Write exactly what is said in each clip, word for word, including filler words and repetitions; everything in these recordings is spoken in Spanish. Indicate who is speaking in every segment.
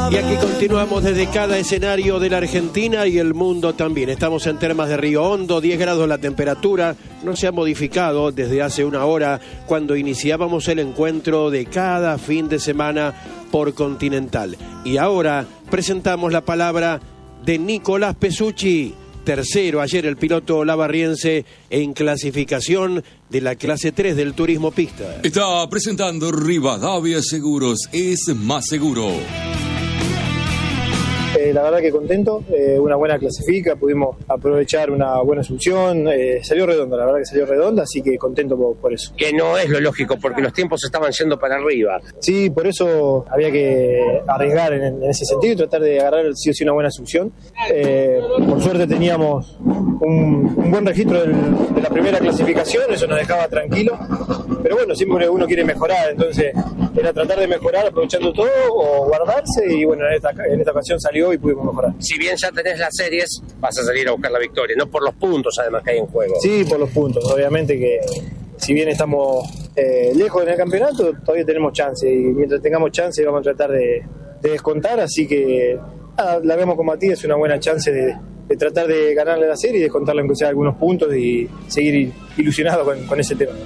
Speaker 1: Y aquí continuamos desde cada escenario de la Argentina y el mundo también. Estamos en Termas de Río Hondo, diez grados la temperatura, no se ha modificado desde hace una hora cuando iniciábamos el encuentro de cada fin de semana por Continental. Y ahora presentamos la palabra de Nicolás Pesucci, tercero ayer el piloto lavarriense en clasificación de la clase tres del turismo pista.
Speaker 2: Está presentando Rivadavia Seguros, es más seguro.
Speaker 3: Eh, la verdad que contento, eh, una buena clasifica, pudimos aprovechar una buena solución, eh, salió redonda, la verdad que salió redonda, así que contento por, por eso.
Speaker 4: Que no es lo lógico, porque los tiempos estaban yendo para arriba.
Speaker 3: Sí, por eso había que arriesgar en, en ese sentido y tratar de agarrar sí o sí una buena solución. Eh, por suerte teníamos un, un buen registro del, de la primera clasificación, eso nos dejaba tranquilos, pero bueno, siempre uno quiere mejorar, entonces era tratar de mejorar aprovechando todo o guardarse y bueno, en esta, en esta ocasión salió y pudimos mejorar.
Speaker 4: Si bien ya tenés las series, vas a salir a buscar la victoria, no por los puntos además que hay en juego.
Speaker 3: Sí, por los puntos, obviamente que si bien estamos eh, lejos en el campeonato, todavía tenemos chance y mientras tengamos chance vamos a tratar de, de descontar, así que nada, la vemos con Matías, es una buena chance de, de tratar de ganarle la serie y descontarle aunque sea algunos puntos y seguir ilusionado con, con ese tema.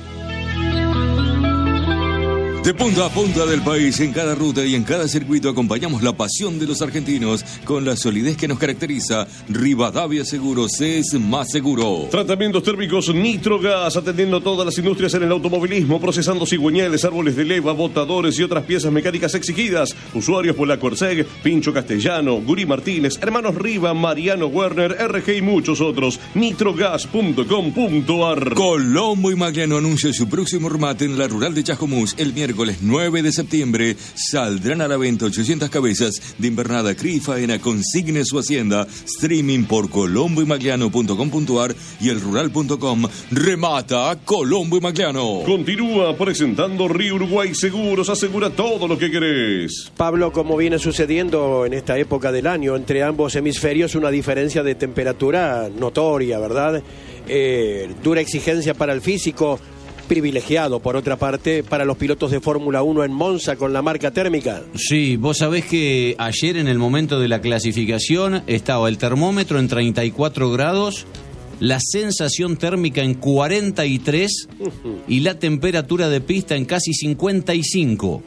Speaker 2: De punta a punta del país, en cada ruta y en cada circuito acompañamos la pasión de los argentinos con la solidez que nos caracteriza. Rivadavia Seguros es más seguro.
Speaker 5: Tratamientos térmicos Nitrogas, atendiendo todas las industrias en el automovilismo, procesando cigüeñales, árboles de leva, botadores y otras piezas mecánicas exigidas. Usuarios Polaco Erseg, Pincho Castellano, Guri Martínez, Hermanos Riva, Mariano Werner, R G y muchos otros. nitrogas punto com punto a r.
Speaker 2: Colombo y Magliano anuncia su próximo remate en la rural de Chascomús el miércoles Miércoles nueve de septiembre saldrán a la venta ochocientas cabezas de invernada Cría y Faena. Consigne su hacienda. Streaming por colombo y magliano punto com punto a r y el rural punto com. Remata Colombo y Magliano.
Speaker 5: Continúa presentando Río Uruguay Seguros. Asegura todo lo que querés.
Speaker 1: Pablo, como viene sucediendo en esta época del año entre ambos hemisferios, una diferencia de temperatura notoria, ¿verdad? Eh, dura exigencia para el físico. Privilegiado, por otra parte, para los pilotos de Fórmula uno en Monza con la marca térmica.
Speaker 6: Sí, vos sabés que ayer en el momento de la clasificación estaba el termómetro en treinta y cuatro grados, la sensación térmica en cuarenta y tres y la temperatura de pista en casi cincuenta y cinco.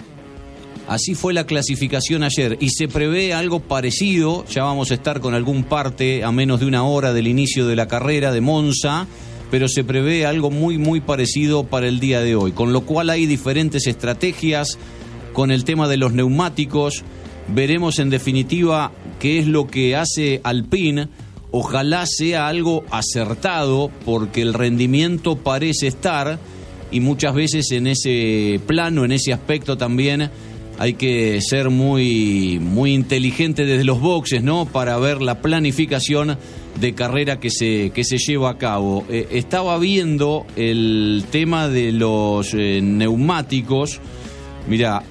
Speaker 6: Así fue la clasificación ayer y se prevé algo parecido. Ya vamos a estar con algún parte a menos de una hora del inicio de la carrera de Monza, pero se prevé algo muy muy parecido para el día de hoy, con lo cual hay diferentes estrategias con el tema de los neumáticos. Veremos en definitiva qué es lo que hace Alpine. Ojalá sea algo acertado, porque el rendimiento parece estar, y muchas veces en ese plano, en ese aspecto también hay que ser muy, muy inteligente desde los boxes, ¿no? Para ver la planificación de carrera que se, que se lleva a cabo. Eh, estaba viendo el tema de los eh, neumáticos. Mirá,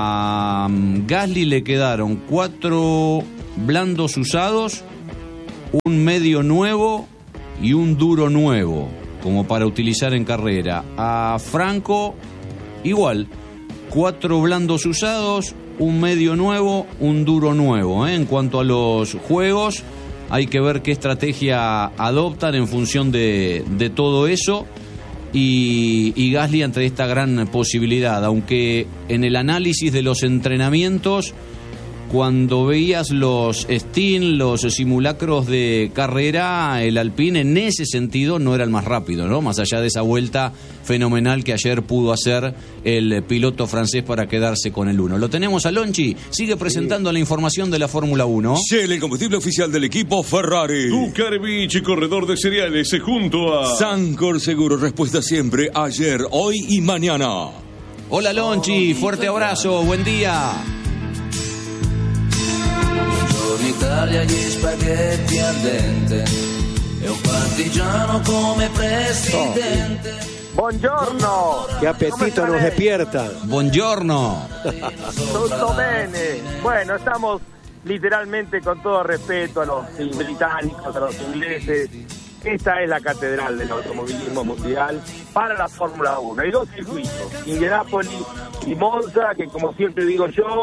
Speaker 6: a um, Gasly le quedaron cuatro blandos usados, un medio nuevo y un duro nuevo, como para utilizar en carrera. A Franco, igual, cuatro blandos usados, un medio nuevo, un duro nuevo. ¿eh? En cuanto a los juegos, hay que ver qué estrategia adoptan en función de, de todo eso. Y, y Gasly ante esta gran posibilidad, aunque en el análisis de los entrenamientos, cuando veías los Steam, los simulacros de carrera, el Alpine en ese sentido no era el más rápido, ¿no? Más allá de esa vuelta fenomenal que ayer pudo hacer el piloto francés para quedarse con el uno. Lo tenemos a Lonchi, sigue presentando sí. la información de la Fórmula uno.
Speaker 2: Shell, el combustible oficial del equipo Ferrari.
Speaker 5: Ducarbich, corredor de cereales, junto a
Speaker 2: Sancor Seguro, respuesta siempre, ayer, hoy y mañana.
Speaker 6: Hola Lonchi, fuerte abrazo, buen día.
Speaker 7: Italia gli spaghetti al dente e un partigiano come presidente.
Speaker 1: Buongiorno. Qué apetito nos despierta.
Speaker 6: Buongiorno.
Speaker 8: Tutto bene. Bueno, estamos literalmente, con todo respeto a los británicos, a los ingleses, esta es la catedral del automovilismo mundial para la Fórmula uno. Hay dos circuitos, Indianápolis y Monza, que como siempre digo yo,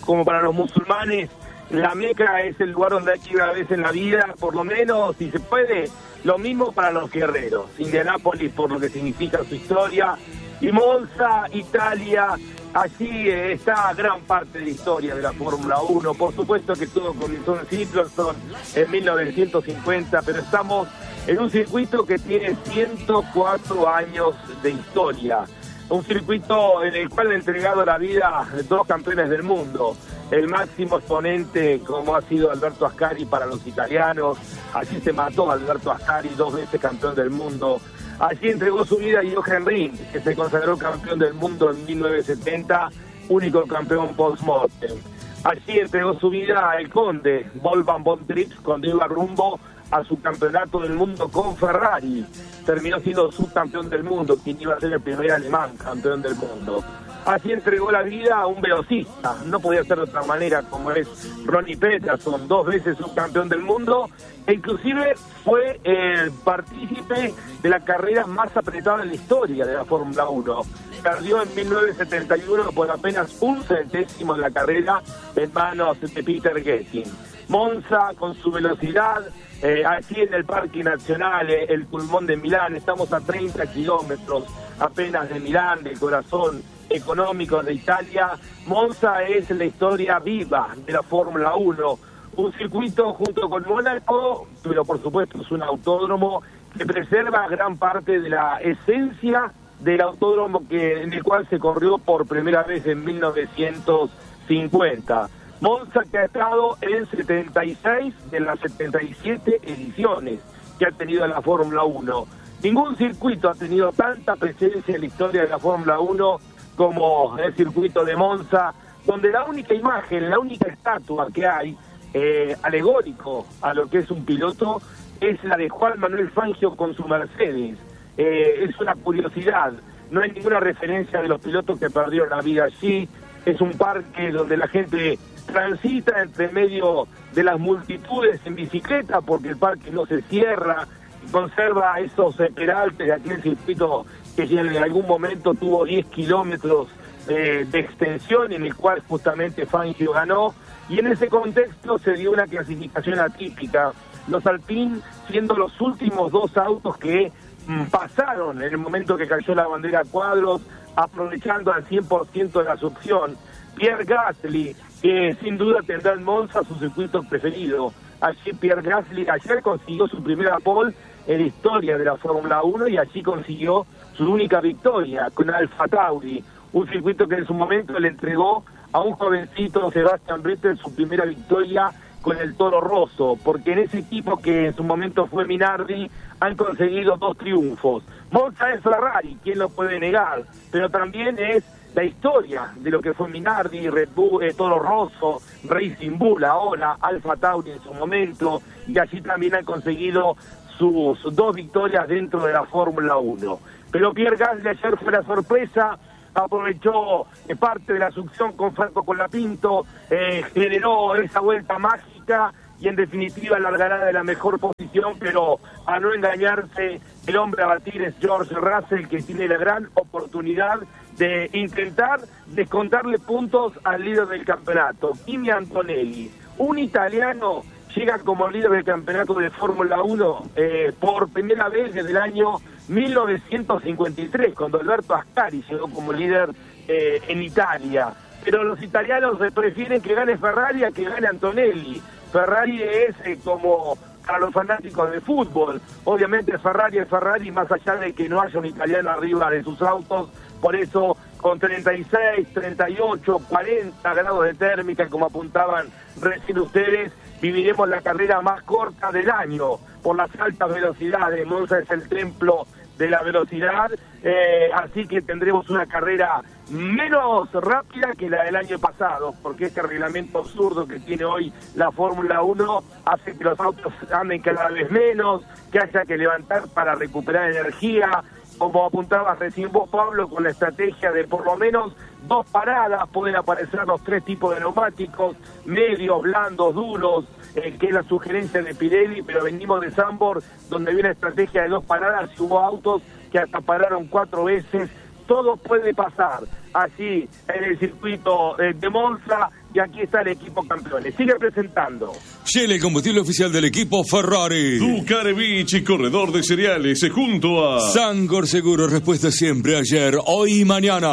Speaker 8: como para los musulmanes, la Meca es el lugar donde hay que ir una vez en la vida, por lo menos, si se puede. Lo mismo para los guerreros. Indianápolis, por lo que significa su historia, y Monza, Italia. Allí eh, está gran parte de la historia de la Fórmula uno. Por supuesto que todo comenzó en Silverstone en mil novecientos cincuenta, pero estamos en un circuito que tiene ciento cuatro años de historia. Un circuito en el cual han entregado la vida dos campeones del mundo. El máximo exponente, como ha sido Alberto Ascari para los italianos. Allí se mató Alberto Ascari, dos veces campeón del mundo. Allí entregó su vida Jochen Rindt, que se consagró campeón del mundo en mil novecientos setenta, único campeón post-mortem. Allí entregó su vida el conde, Wolfgang von Trips, cuando iba rumbo a su campeonato del mundo con Ferrari. Terminó siendo subcampeón del mundo, quien iba a ser el primer alemán campeón del mundo. Allí entregó la vida a un velocista, no podía ser de otra manera, como es Ronnie Peterson, dos veces subcampeón del mundo, e inclusive fue el partícipe de la carrera más apretada en la historia de la Fórmula uno. Perdió en mil novecientos setenta y uno por apenas un centésimo de la carrera en manos de Peter Getting. Monza, con su velocidad, eh, aquí en el Parque Nacional, eh, el pulmón de Milán, estamos a treinta kilómetros apenas de Milán, del corazón económico de Italia. Monza es la historia viva de la Fórmula uno, un circuito junto con Mónaco, pero por supuesto es un autódromo que preserva gran parte de la esencia del autódromo que en el cual se corrió por primera vez en mil novecientos cincuenta. Monza, que ha estado en setenta y seis de las setenta y siete ediciones que ha tenido la Fórmula uno. Ningún circuito ha tenido tanta presencia en la historia de la Fórmula uno como el circuito de Monza, donde la única imagen, la única estatua que hay, eh, alegórico a lo que es un piloto, es la de Juan Manuel Fangio con su Mercedes. Eh, es una curiosidad, no hay ninguna referencia de los pilotos que perdieron la vida allí. Es un parque donde la gente transita entre medio de las multitudes en bicicleta, porque el parque no se cierra, y conserva esos peraltes de aquel circuito que en algún momento tuvo diez kilómetros eh, de extensión, en el cual justamente Fangio ganó, y en ese contexto se dio una clasificación atípica. Los Alpine siendo los últimos dos autos que mm, pasaron en el momento que cayó la bandera a cuadros, aprovechando al cien por ciento de la succión. Pierre Gasly, que sin duda tendrá en Monza su circuito preferido. Allí Pierre Gasly ayer consiguió su primera pole en la historia de la Fórmula uno y allí consiguió su única victoria con Alfa Tauri, un circuito que en su momento le entregó a un jovencito, Sebastian Vettel, su primera victoria con el Toro Rosso, porque en ese equipo que en su momento fue Minardi han conseguido dos triunfos. Monza es Ferrari, ¿quién lo puede negar? Pero también es la historia de lo que fue Minardi, Red Bull, eh, Toro Rosso, Racing Bull ahora, Alfa Tauri en su momento, y allí también han conseguido sus dos victorias dentro de la Fórmula uno. Pero Pierre Gasly ayer fue la sorpresa, aprovechó eh, parte de la succión con Franco Colapinto, eh, generó esa vuelta mágica y en definitiva largará de la mejor posición, pero a no engañarse, el hombre a batir es George Russell, que tiene la gran oportunidad de intentar descontarle puntos al líder del campeonato, Kimi Antonelli, un italiano. Llega como líder del campeonato de Fórmula uno eh, por primera vez desde el año mil novecientos cincuenta y tres, cuando Alberto Ascari llegó como líder eh, en Italia. Pero los italianos prefieren que gane Ferrari a que gane Antonelli. Ferrari es eh, como para los fanáticos de fútbol. Obviamente Ferrari es Ferrari, más allá de que no haya un italiano arriba de sus autos. Por eso, con treinta y seis, treinta y ocho, cuarenta grados de térmica, como apuntaban recién ustedes, viviremos la carrera más corta del año por las altas velocidades. Monza es el templo de la velocidad, eh, así que tendremos una carrera menos rápida que la del año pasado, porque este reglamento absurdo que tiene hoy la Fórmula uno hace que los autos anden cada vez menos, que haya que levantar para recuperar energía, como apuntabas recién vos, Pablo, con la estrategia de por lo menos dos paradas. Pueden aparecer los tres tipos de neumáticos, medios, blandos, duros, eh, que es la sugerencia de Pirelli, pero venimos de Zandvoort, donde había una estrategia de dos paradas y hubo autos que hasta pararon cuatro veces. Todo puede pasar allí en el circuito eh, de Monza. y aquí está el equipo campeones. Sigue presentando.
Speaker 2: Shell, el combustible oficial del equipo Ferrari.
Speaker 5: Ducarevich, corredor de cereales, junto a
Speaker 2: Sangor Seguro, respuesta siempre, ayer, hoy y mañana.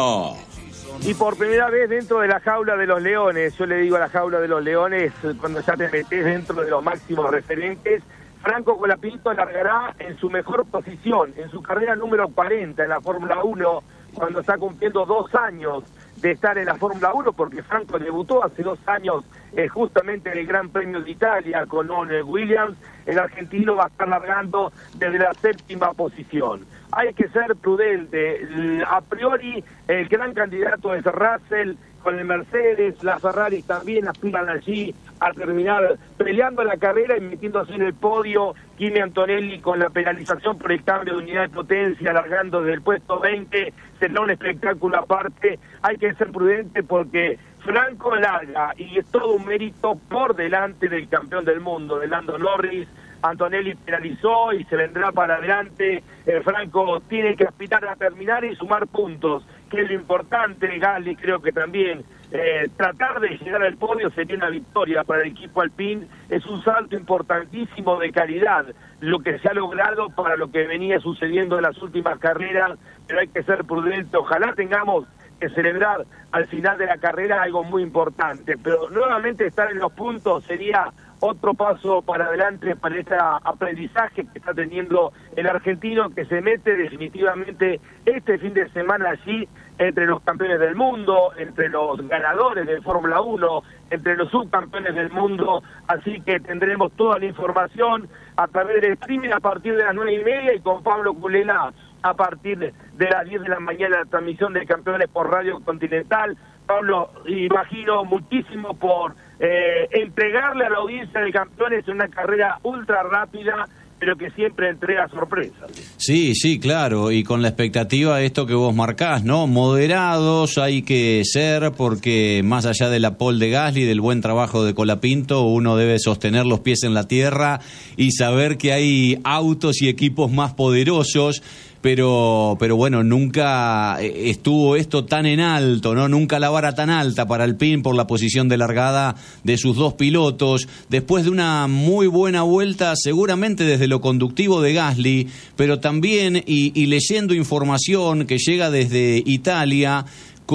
Speaker 8: Y por primera vez dentro de la jaula de los leones, yo le digo a la jaula de los leones, cuando ya te metes dentro de los máximos referentes, Franco Colapinto largará en su mejor posición, en su carrera número cuarenta en la Fórmula uno, cuando está cumpliendo dos años de estar en la Fórmula uno, porque Franco debutó hace dos años eh, justamente en el Gran Premio de Italia con Owen Williams. El argentino va a estar largando desde la séptima posición. Hay que ser prudente. A priori, el gran candidato es Russell con el Mercedes. Las Ferraris también aspiran allí a terminar peleando la carrera y metiéndose en el podio. Kimi Antonelli con la penalización por el cambio de unidad de potencia, largando desde el puesto veinte. Será un espectáculo aparte. Hay que ser prudente porque Franco larga y es todo un mérito por delante del campeón del mundo, de Lando Norris. Antonelli penalizó y se vendrá para adelante. Eh, Franco tiene que aspirar a terminar y sumar puntos, que es lo importante. Gasly creo que también eh, tratar de llegar al podio sería una victoria para el equipo Alpine. Es un salto importantísimo de calidad lo que se ha logrado para lo que venía sucediendo en las últimas carreras, pero hay que ser prudente. Ojalá tengamos que celebrar al final de la carrera algo muy importante, pero nuevamente estar en los puntos sería otro paso para adelante para este aprendizaje que está teniendo el argentino, que se mete definitivamente este fin de semana allí entre los campeones del mundo, entre los ganadores de Fórmula uno, entre los subcampeones del mundo. Así que tendremos toda la información a través del streaming a partir de las nueve y media y con Pablo Culela a partir de las diez de la mañana, la transmisión de Campeones por Radio Continental. Pablo, imagino muchísimo por eh, entregarle a la audiencia de Campeones una carrera ultra rápida, pero que siempre entrega sorpresas.
Speaker 6: Sí, sí, claro, y con la expectativa de esto que vos marcás, ¿no? Moderados hay que ser, porque más allá de la pole de Gasly, del buen trabajo de Colapinto, uno debe sostener los pies en la tierra y saber que hay autos y equipos más poderosos. Pero, pero bueno, nunca estuvo esto tan en alto, ¿no? Nunca la vara tan alta para Alpine por la posición de largada de sus dos pilotos. Después de una muy buena vuelta, seguramente desde lo conductivo de Gasly, pero también, y, y leyendo información que llega desde Italia,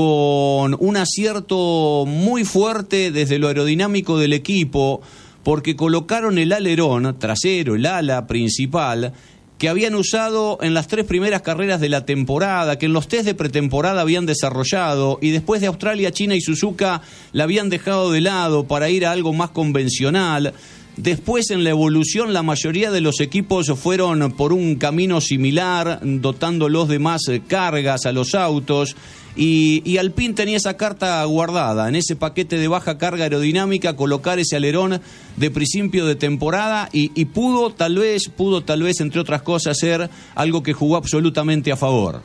Speaker 6: con un acierto muy fuerte desde lo aerodinámico del equipo, porque colocaron el alerón trasero, el ala principal, que habían usado en las tres primeras carreras de la temporada, que en los test de pretemporada habían desarrollado, y después de Australia, China y Suzuka la habían dejado de lado para ir a algo más convencional. Después, en la evolución, la mayoría de los equipos fueron por un camino similar, dotándolos de más cargas a los autos. Y, y Alpine tenía esa carta guardada, en ese paquete de baja carga aerodinámica, colocar ese alerón de principio de temporada y, y pudo tal vez, pudo tal vez, entre otras cosas, ser algo que jugó absolutamente a favor.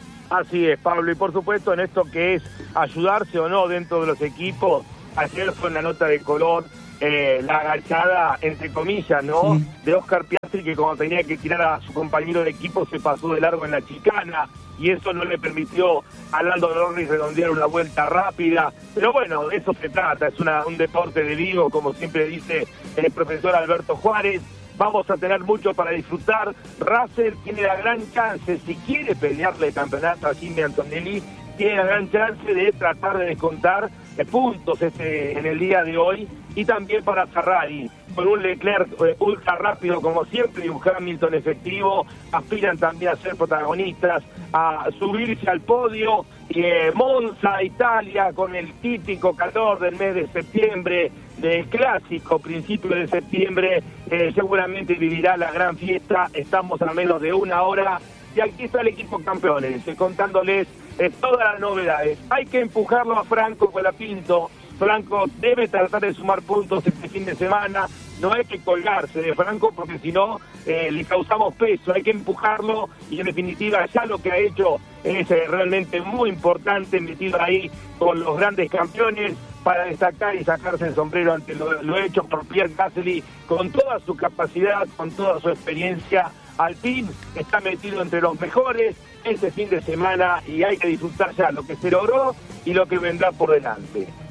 Speaker 8: Así es, Pablo, y por supuesto en esto que es ayudarse o no dentro de los equipos. Ayer fue una nota de color eh, la agachada, entre comillas, ¿no? Sí. De Oscar Piastri, que como tenía que tirar a su compañero de equipo se pasó de largo en la chicana, y eso no le permitió a Lando Norris redondear una vuelta rápida. Pero bueno, de eso se trata, es una, un deporte de vivo, como siempre dice el profesor Alberto Juárez. Vamos a tener mucho para disfrutar. Russell tiene la gran chance, si quiere pelearle el campeonato a Kimi Antonelli, tiene la gran chance de tratar de descontar puntos este, en el día de hoy. Y también para Ferrari, con un Leclerc eh, ultra rápido como siempre y un Hamilton efectivo, aspiran también a ser protagonistas, a subirse al podio. Eh, Monza, Italia, con el típico calor del mes de septiembre, del clásico principio de septiembre, eh, seguramente vivirá la gran fiesta. Estamos a menos de una hora y aquí está el equipo campeones, eh, contándoles eh, todas las novedades. Hay que empujarlo a Franco Colapinto. Franco debe tratar de sumar puntos este fin de semana, no hay que colgarse de Franco porque si no eh, le causamos peso, hay que empujarlo y en definitiva ya lo que ha hecho es eh, realmente muy importante, metido ahí con los grandes campeones para destacar y sacarse el sombrero ante lo, lo hecho por Pierre Gasly con toda su capacidad, con toda su experiencia. Alpine está metido entre los mejores este fin de semana y hay que disfrutar ya lo que se logró y lo que vendrá por delante.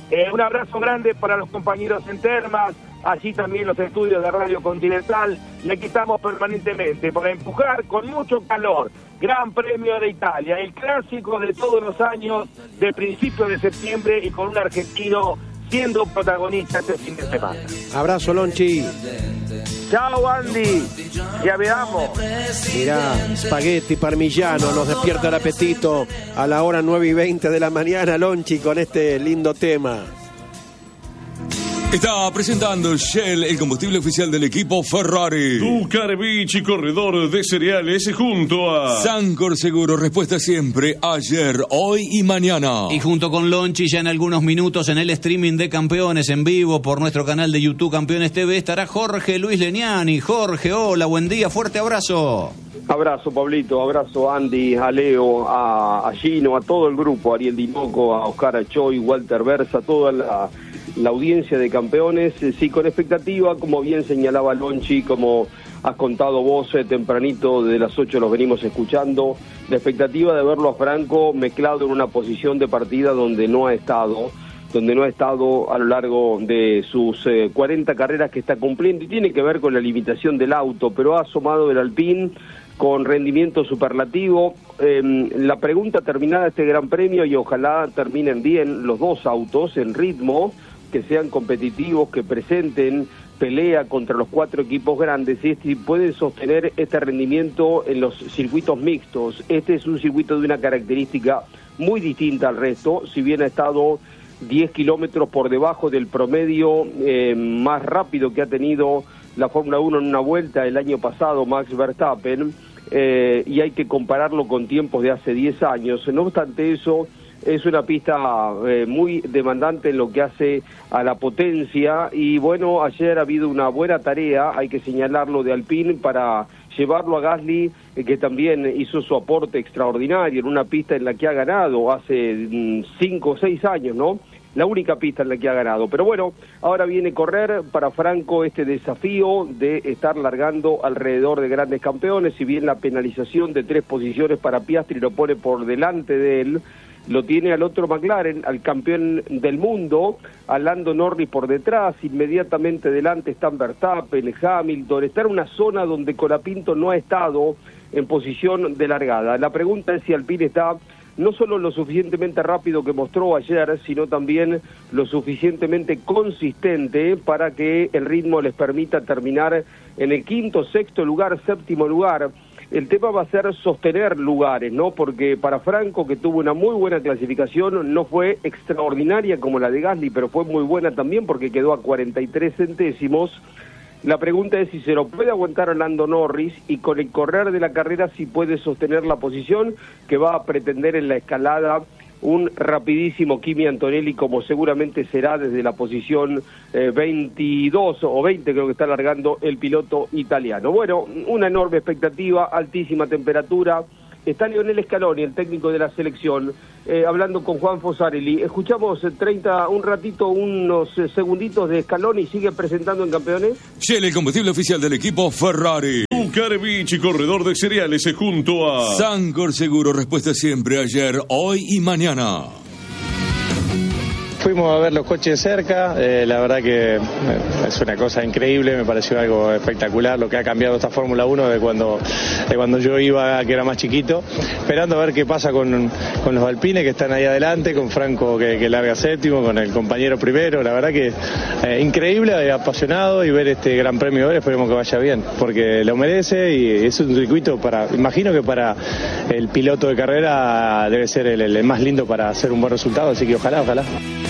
Speaker 8: Eh, un abrazo grande para los compañeros en Termas, allí también los estudios de Radio Continental, y aquí estamos permanentemente para empujar con mucho calor. Gran Premio de Italia, el clásico de todos los años, de principios de septiembre, y con un argentino siendo protagonista este fin de semana.
Speaker 1: Abrazo, Lonchi.
Speaker 8: Chao, Andy. Ya veamos.
Speaker 1: Mirá, espagueti parmigiano, nos despierta el apetito a la hora nueve y veinte de la mañana, Lonchi, con este lindo tema.
Speaker 2: Está presentando Shell, el combustible oficial del equipo Ferrari.
Speaker 5: Ducarbich, corredor de cereales, junto a
Speaker 2: Sancor Seguro, respuesta siempre, ayer, hoy y mañana.
Speaker 6: Y junto con Lonchi, ya en algunos minutos en el streaming de Campeones en vivo por nuestro canal de YouTube Campeones T V estará Jorge Luis Leniani. Jorge, hola, buen día, fuerte abrazo.
Speaker 9: Abrazo, Pablito, abrazo a Andy, a Leo, a, a Gino, a todo el grupo, a Ariel Dinoco, a Oscar Achoy, Walter Versa, toda la, la audiencia de Campeones. Sí, con expectativa, como bien señalaba Lonchi, como has contado vos eh, tempranito, desde las ocho los venimos escuchando, la expectativa de verlo a Franco mezclado en una posición de partida donde no ha estado, donde no ha estado a lo largo de sus eh, cuarenta carreras que está cumpliendo, y tiene que ver con la limitación del auto, pero ha asomado el Alpine con rendimiento superlativo. Eh, la pregunta terminada de este Gran Premio, y ojalá terminen bien los dos autos en ritmo, que sean competitivos, que presenten pelea contra los cuatro equipos grandes, y si pueden sostener este rendimiento en los circuitos mixtos. Este es un circuito de una característica muy distinta al resto, si bien ha estado diez kilómetros por debajo del promedio eh, más rápido que ha tenido la Fórmula uno en una vuelta el año pasado, Max Verstappen, eh, y hay que compararlo con tiempos de hace diez años. No obstante eso, es una pista eh, muy demandante en lo que hace a la potencia, y bueno, ayer ha habido una buena tarea, hay que señalarlo, de Alpine para llevarlo a Gasly, eh, que también hizo su aporte extraordinario en una pista en la que ha ganado hace cinco o seis años, ¿no? La única pista en la que ha ganado. Pero bueno, ahora viene correr para Franco este desafío de estar largando alrededor de grandes campeones. Si bien la penalización de tres posiciones para Piastri lo pone por delante de él, lo tiene al otro McLaren, al campeón del mundo, a Lando Norris por detrás, inmediatamente delante están Verstappen, Hamilton. Está en una zona donde Colapinto no ha estado en posición de largada. La pregunta es si Alpine está no solo lo suficientemente rápido que mostró ayer, sino también lo suficientemente consistente para que el ritmo les permita terminar en el quinto, sexto lugar, séptimo lugar. El tema va a ser sostener lugares, ¿no? Porque para Franco, que tuvo una muy buena clasificación, no fue extraordinaria como la de Gasly, pero fue muy buena también porque quedó a cuarenta y tres centésimos. La pregunta es si se lo puede aguantar a Lando Norris, y con el correr de la carrera si puede sostener la posición que va a pretender en la escalada un rapidísimo Kimi Antonelli, como seguramente será desde la posición eh, veintidós o veinte, creo que está largando el piloto italiano. Bueno, una enorme expectativa, altísima temperatura. Está Lionel Scaloni, el técnico de la selección, eh, hablando con Juan Fosarelli. Escuchamos treinta, un ratito, unos segunditos de Scaloni. Sigue presentando en Campeones.
Speaker 2: Shell, el combustible oficial del equipo Ferrari.
Speaker 5: Ducarbich, corredor de cereales, junto a
Speaker 2: Sancor Seguro, respuesta siempre, ayer, hoy y mañana.
Speaker 3: Fuimos a ver los coches cerca, eh, la verdad que eh, es una cosa increíble, me pareció algo espectacular lo que ha cambiado esta Fórmula uno de cuando, de cuando yo iba, que era más chiquito, esperando a ver qué pasa con, con los Alpines que están ahí adelante, con Franco que, que larga séptimo, con el compañero primero. La verdad que eh, increíble, eh, apasionado, y ver este Gran Premio hoy, esperemos que vaya bien, porque lo merece, y es un circuito para, imagino que para el piloto de carrera debe ser el, el más lindo para hacer un buen resultado, así que ojalá, ojalá.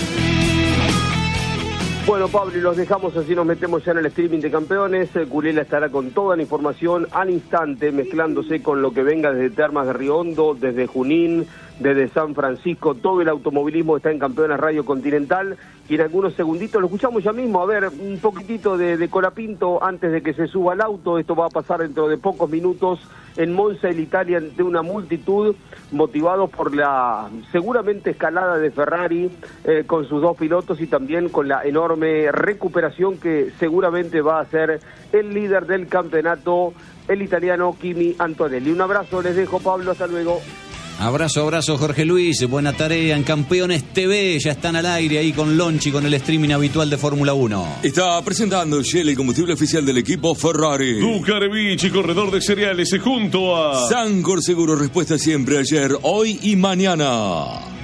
Speaker 9: Bueno, Pablo, y los dejamos así, nos metemos ya en el streaming de Campeones. Culela estará con toda la información al instante, mezclándose con lo que venga desde Termas de Río Hondo, desde Junín, desde San Francisco. Todo el automovilismo está en Campeones Radio Continental, y en algunos segunditos lo escuchamos ya mismo. A ver, un poquitito de, de Colapinto antes de que se suba al auto. Esto va a pasar dentro de pocos minutos en Monza, en Italia, ante una multitud motivados por la seguramente escalada de Ferrari eh, con sus dos pilotos, y también con la enorme recuperación que seguramente va a ser el líder del campeonato, el italiano Kimi Antonelli. Un abrazo, les dejo, Pablo, hasta luego.
Speaker 6: Abrazo, abrazo, Jorge Luis. Buena tarea en Campeones T V. Ya están al aire ahí con Lonchi, con el streaming habitual de Fórmula uno.
Speaker 2: Está presentando Shell, el combustible oficial del equipo Ferrari.
Speaker 5: Ducarevici, corredor de cereales, junto a
Speaker 2: Sancor Seguro, respuesta siempre, ayer, hoy y mañana.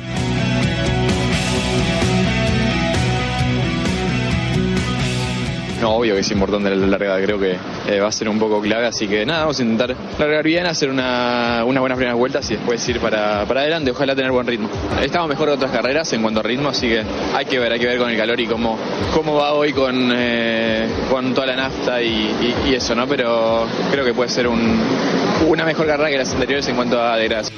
Speaker 10: No, obvio que es importante la largada, creo que eh, va a ser un poco clave, así que nada, vamos a intentar largar bien, hacer una, unas buenas primeras vueltas y después ir para, para adelante, ojalá tener buen ritmo. Estamos mejor que otras carreras en cuanto a ritmo, así que hay que ver, hay que ver con el calor y cómo, cómo va hoy con, eh, con toda la nafta y, y, y eso, ¿no? Pero creo que puede ser un, una mejor carrera que las anteriores en cuanto a degradación.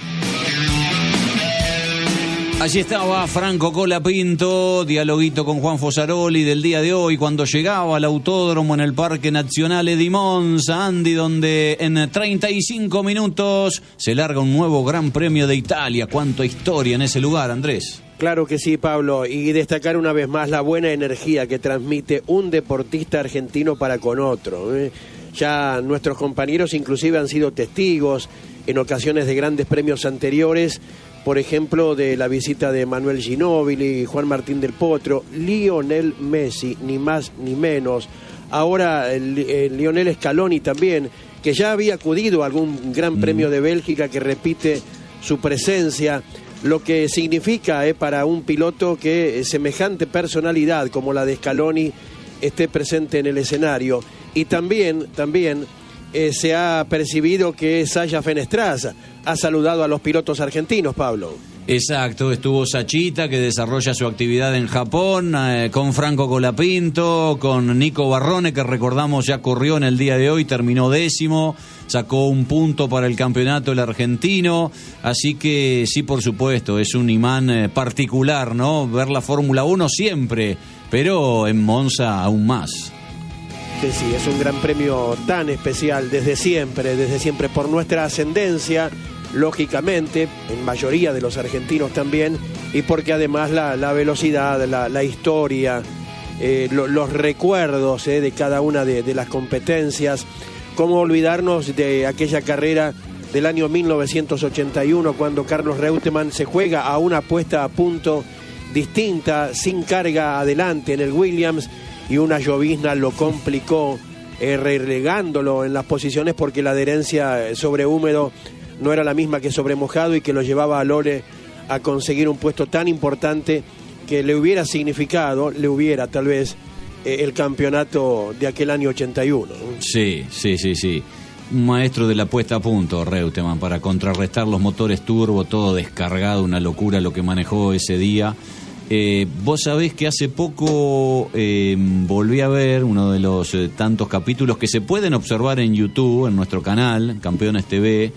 Speaker 6: Allí estaba Franco Colapinto, dialoguito con Juan Fosaroli del día de hoy, cuando llegaba al autódromo en el Parque Nazionale di Monza, Andy, donde en treinta y cinco minutos se larga un nuevo Gran Premio de Italia. Cuánta historia en ese lugar, Andrés.
Speaker 1: Claro que sí, Pablo, y destacar una vez más la buena energía que transmite un deportista argentino para con otro, ¿eh? Ya nuestros compañeros inclusive han sido testigos en ocasiones de grandes premios anteriores, por ejemplo, de la visita de Manuel Ginóbili, Juan Martín del Potro, Lionel Messi, ni más ni menos. Ahora el, el Lionel Scaloni también, que ya había acudido a algún gran premio de Bélgica, que repite su presencia, lo que significa eh, para un piloto que semejante personalidad como la de Scaloni esté presente en el escenario. Y también, también eh, se ha percibido que Sasha Fenestraza ha saludado a los pilotos argentinos, Pablo.
Speaker 6: Exacto, estuvo Sachita, que desarrolla su actividad en Japón, eh, con Franco Colapinto, con Nico Barrone, que recordamos ya corrió en el día de hoy, terminó décimo, sacó un punto para el campeonato el argentino, así que sí, por supuesto, es un imán eh, particular, ¿no? Ver la Fórmula uno siempre, pero en Monza aún más.
Speaker 1: Que sí, es un gran premio tan especial desde siempre, desde siempre por nuestra ascendencia, lógicamente, en mayoría de los argentinos también, y porque además la, la velocidad, la, la historia, eh, lo, los recuerdos eh, de cada una de, de las competencias. ¿Cómo olvidarnos de aquella carrera del año mil novecientos ochenta y uno, cuando Carlos Reutemann se juega a una puesta a punto distinta, sin carga adelante en el Williams, y una llovizna lo complicó, eh, relegándolo en las posiciones porque la adherencia sobre húmedo no era la misma que sobre mojado, y que lo llevaba a Lole a conseguir un puesto tan importante que le hubiera significado, le hubiera tal vez, eh, el campeonato de aquel año ochenta y uno.
Speaker 6: Sí, sí, sí, sí. Un maestro de la puesta a punto, Reutemann, para contrarrestar los motores turbo, todo descargado, una locura lo que manejó ese día. Eh, vos sabés que hace poco eh, volví a ver uno de los eh, tantos capítulos que se pueden observar en YouTube, en nuestro canal, Campeones T V,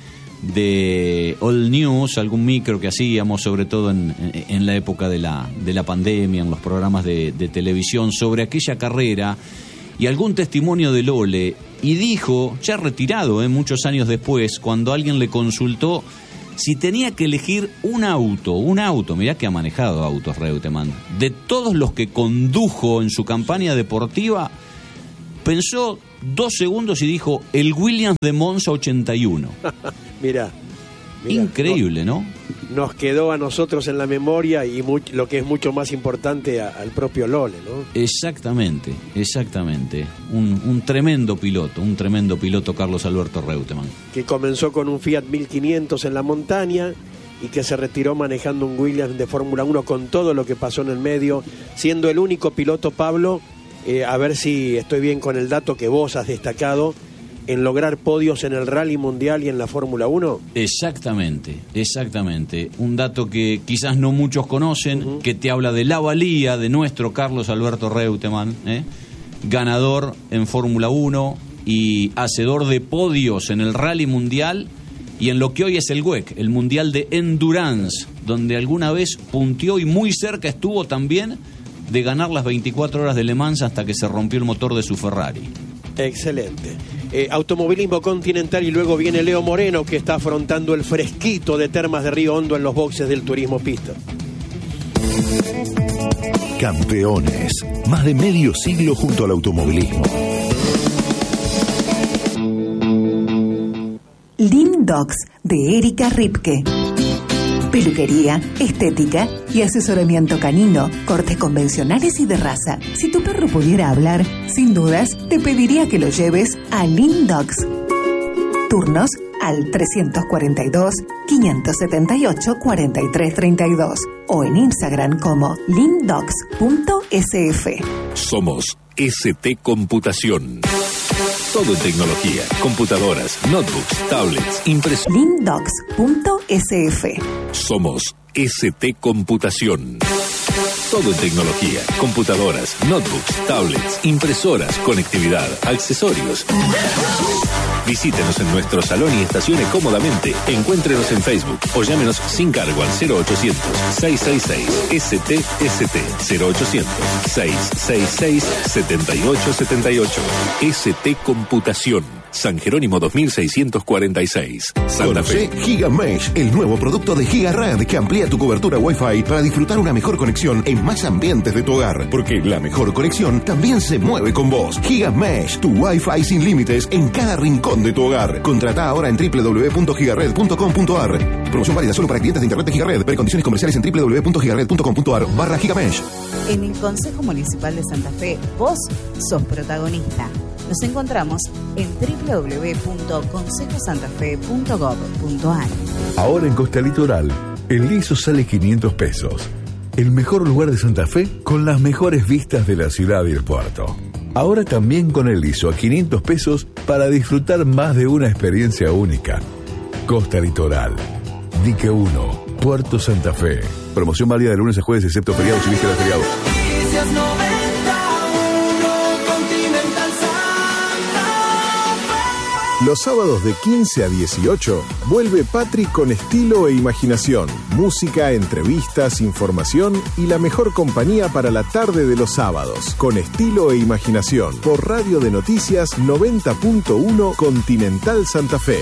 Speaker 6: de All News, algún micro que hacíamos, sobre todo en, en, en la época de la, de la pandemia, en los programas de, de televisión, sobre aquella carrera, y algún testimonio de Lole, y dijo, ya retirado, eh, muchos años después, cuando alguien le consultó si tenía que elegir un auto, un auto, mirá que ha manejado autos Reutemann, de todos los que condujo en su campaña deportiva, pensó dos segundos y dijo, el Williams de Monza ochenta y uno.
Speaker 1: Mirá. Mirá,
Speaker 6: increíble, ¿no?
Speaker 1: Nos quedó a nosotros en la memoria, y muy, lo que es mucho más importante, a, al propio Lole, ¿no?
Speaker 6: Exactamente, exactamente. Un, un tremendo piloto, un tremendo piloto Carlos Alberto Reutemann.
Speaker 1: Que comenzó con un Fiat mil quinientos en la montaña y que se retiró manejando un Williams de Fórmula uno con todo lo que pasó en el medio, siendo el único piloto, Pablo, eh, a ver si estoy bien con el dato que vos has destacado, en lograr podios en el Rally Mundial y en la Fórmula uno.
Speaker 6: Exactamente, exactamente. Un dato que quizás no muchos conocen, uh-huh. que te habla de la valía de nuestro Carlos Alberto Reutemann, ¿eh? ganador en Fórmula uno y hacedor de podios en el Rally Mundial y en lo que hoy es el W E C, el Mundial de Endurance, donde alguna vez punteó y muy cerca estuvo también de ganar las veinticuatro horas de Le Mans hasta que se rompió el motor de su Ferrari.
Speaker 1: Excelente. Eh, automovilismo continental, y luego viene Leo Moreno, que está afrontando el fresquito de Termas de Río Hondo en los boxes del Turismo Pista.
Speaker 11: Campeones, más de medio siglo junto al automovilismo.
Speaker 12: Lean Dogs, de Erika Ripke. Peluquería, estética y asesoramiento canino, cortes convencionales y de raza. Si tu perro pudiera hablar, sin dudas, te pediría que lo lleves a Lean Dogs. Turnos al trescientos cuarenta y dos, quinientos setenta y ocho, cuarenta y tres treinta y dos o en Instagram como lean dogs punto s f.
Speaker 11: Somos S T Computación. Todo en tecnología, computadoras, notebooks, tablets, impresoras.
Speaker 12: lean dogs punto s f.
Speaker 11: Somos S T Computación. Todo en tecnología, computadoras, notebooks, tablets, impresoras, conectividad, accesorios. Visítenos en nuestro salón y estacione cómodamente. Encuéntrenos en Facebook o llámenos sin cargo al cero ochocientos, seiscientos sesenta y seis S T S T cero ochocientos, seiscientos sesenta y seis, setenta y ocho setenta y ocho. S T Computación. San Jerónimo dos mil seiscientos cuarenta y seis. Santa Fe.
Speaker 13: GigaMesh, el nuevo producto de GigaRed que amplía tu cobertura Wi-Fi para disfrutar una mejor conexión en más ambientes de tu hogar. Porque la mejor conexión también se mueve con vos. GigaMesh, tu Wi-Fi sin límites en cada rincón de tu hogar. Contrata ahora en doble u doble u doble u punto gigared punto com punto a r. Promoción válida solo para clientes de internet de GigaRed. Ver condiciones comerciales en doble u doble u doble u punto gigared punto com punto a r barra GigaMesh.
Speaker 14: En el Consejo Municipal de Santa Fe, vos sos protagonista. Nos encontramos en doble u doble u doble u punto consejo santa fe punto gob punto a r.
Speaker 15: Ahora en Costa Litoral, el liso sale quinientos pesos. El mejor lugar de Santa Fe con las mejores vistas de la ciudad y el puerto. Ahora también con el liso a quinientos pesos para disfrutar más de una experiencia única. Costa Litoral, Dique uno, Puerto Santa Fe. Promoción válida de lunes a jueves excepto feriados y vísperas de feriados.
Speaker 16: Los sábados de quince a dieciocho vuelve Patri con estilo e imaginación, música, entrevistas, información y la mejor compañía para la tarde de los sábados. Con estilo e imaginación por Radio de Noticias noventa punto uno Continental Santa Fe.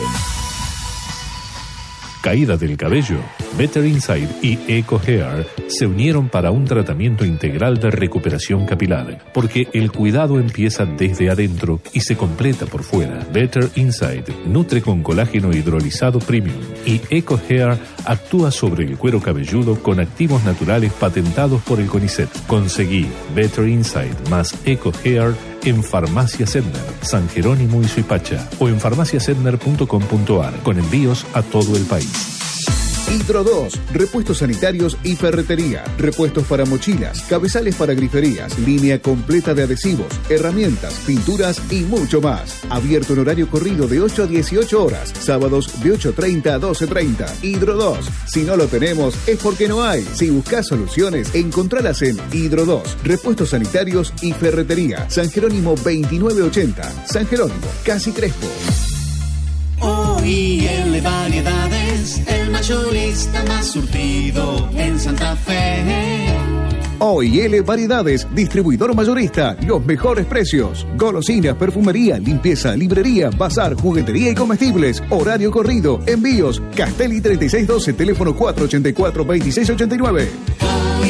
Speaker 17: Caída del cabello, Better Inside y Eco Hair se unieron para un tratamiento integral de recuperación capilar, porque el cuidado empieza desde adentro y se completa por fuera. Better Inside nutre con colágeno hidrolizado premium y Eco Hair actúa sobre el cuero cabelludo con activos naturales patentados por el CONICET. Conseguí Better Inside más Eco Hair en Farmacia Sedner, San Jerónimo y Suipacha o en farmacia sedner punto com punto a r con envíos a todo el país.
Speaker 18: Hidro dos, repuestos sanitarios y ferretería, repuestos para mochilas, cabezales para griferías, línea completa de adhesivos, herramientas, pinturas y mucho más. Abierto en horario corrido de ocho a dieciocho horas, sábados de ocho treinta a doce treinta. Hidro dos, si no lo tenemos es porque no hay. Si buscas soluciones, encontralas en Hidro dos, repuestos sanitarios y ferretería, San Jerónimo veintinueve ochenta, San Jerónimo, Casi Crespo.
Speaker 19: O I L Variedades, el mayorista más surtido en Santa Fe.
Speaker 18: O I L Variedades, distribuidor mayorista, los mejores precios. Golosinas, perfumería, limpieza, librería, bazar, juguetería y comestibles. Horario corrido, envíos. Castelli treinta y seis doce, teléfono cuatro ochenta y cuatro, veintiséis ochenta y nueve.